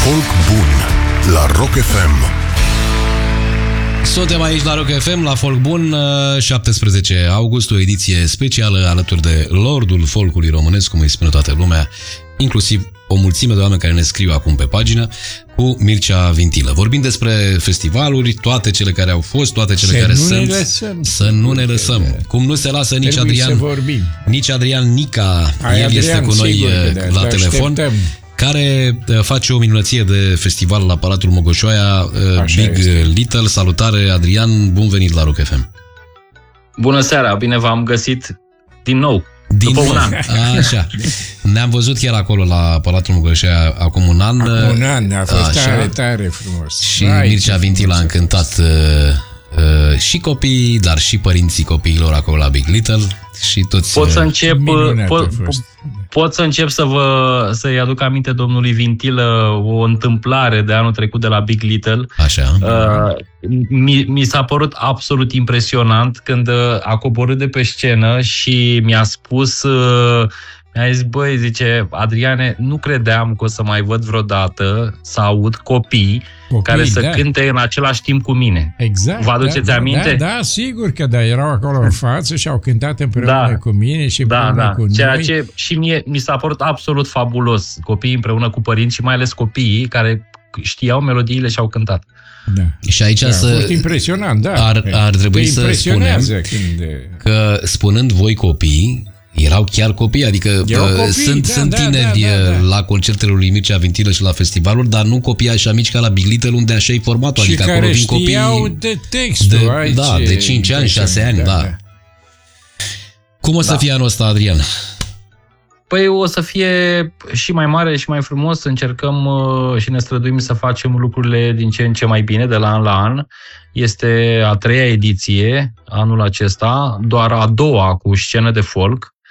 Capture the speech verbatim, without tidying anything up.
Folk bun la Rock F M. Suntem aici la Rock F M, la Folk Bun, șaptesprezece august, o ediție specială alături de Lordul Folkului românesc, cum îi spune toată lumea, inclusiv o mulțime de oameni care ne scriu acum pe pagină, cu Mircea Vintilă. Vorbim despre festivaluri, toate cele care au fost, toate cele să care nu sunt. Ne lăsăm, să nu ne lăsăm. Cum nu se lasă nici Adrian, nici Adrian Nica, Ai, el Adrian, este cu noi sigur, la da, telefon. Așteptăm. Care face o minunăție de festival la Palatul Mogoșoaia, Așa Big este. Little. Salutare, Adrian, bun venit la Rock F M. Bună seara, bine v-am găsit din nou, din după nou. un an. Așa. Ne-am văzut chiar acolo la Palatul Mogoșoaia acum un an. Acum un an, a fost Așa. tare, tare frumos. Și Vai, Mircea Vintilă a încântat uh, uh, și copiii, dar și părinții copiilor acolo la Big Little. Și toți, pot să încep, pot, fost. pot să încep să vă să-i aduc aminte domnului Vintilă o întâmplare de anul trecut de la Big Little. Așa. Uh, mi, mi s-a părut absolut impresionant când a coborât de pe scenă și mi-a spus, uh, mi-a zis, băi, zice, Adriane, nu credeam că o să mai văd vreodată să aud copii, copii care să da. cânte în același timp cu mine. Exact. Vă aduceți da, aminte? Da, da, sigur că da, erau acolo în față și au cântat împreună da. cu mine și împreună da, da. cu Ceea noi. ce și mie mi s-a părut absolut fabulos. Copiii împreună cu părinți și mai ales copiii care știau melodiile și au cântat. Da. Și aici da, să... a fost impresionant, da. Ar, ar trebui să spunem când... că spunând voi copii, erau chiar copii, adică copii, sunt, da, sunt da, tineri da, da, da. la concertele lui Mircea Vintilă și la festivaluri, dar nu copii așa mici ca la Big Little, unde așa e formatul. Și adică care acolo vin știau copii de textul. de, aici, da, de cinci ani, șase ani, da. da. Cum o să da. fie anul ăsta, Adrian? Păi o să fie și mai mare și mai frumos. Încercăm uh, și ne străduim să facem lucrurile din ce în ce mai bine, de la an la an. Este a treia ediție anul acesta, doar a doua cu scenă de folk.